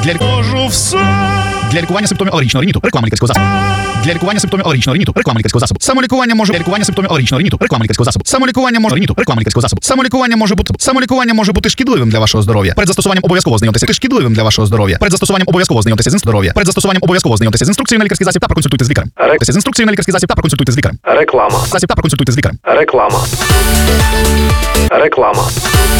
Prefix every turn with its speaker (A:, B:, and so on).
A: Можу все.
B: Для лікування симптомів алергічного риніту. Реклама лікарського засобу. Для лікування симптомів алергічного риніту. Реклама лікарського засобу. Самолікування може для лікування симптомів алергічного риніту. Реклама лікарського засобу. Самолікування може риніту. Реклама лікарського засобу. Самолікування може бути шкідливим для вашого здоров'я. Перед застосуванням обов'язково знайомтеся шкідливим для вашого здоров'я. Перед застосуванням обов'язково знайомтеся з здоров'я. Перед застосуванням обов'язково знайомтеся з інструкцією на лікарський засіб та проконсультуйте з лікарем. З інструкцією на лікарський засіб та проконсультуйте з лікарем.
A: Реклама.
B: Засіб та проконсультуйте з лікарем.
A: Реклама.